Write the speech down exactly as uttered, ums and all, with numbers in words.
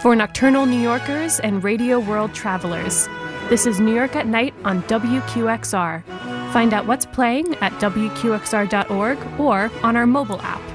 For nocturnal New Yorkers and radio world travelers, this is New York at Night on W Q X R. Find out what's playing at W Q X R dot org or on our mobile app.